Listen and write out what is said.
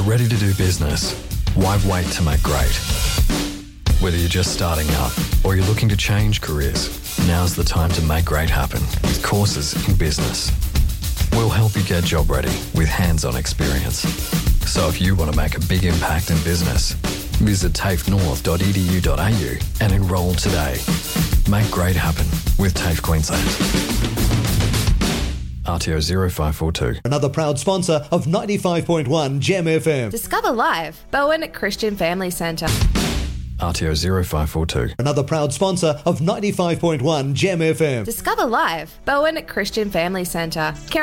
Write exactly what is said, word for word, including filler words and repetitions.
ready to do business, why wait to make great? Whether you're just starting up or you're looking to change careers, now's the time to make great happen with courses in business. We'll help you get job ready with hands-on experience. So if you want to make a big impact in business, visit tafe north dot e d u dot a u and enrol today. Make great happen with TAFE Queensland. R T O zero five four two. Another proud sponsor of ninety-five point one Gem F M. Discover Live, Bowen Christian Family Centre. R T O zero five four two. Another proud sponsor of ninety-five point one Gem F M. Discover Live, Bowen Christian Family Centre.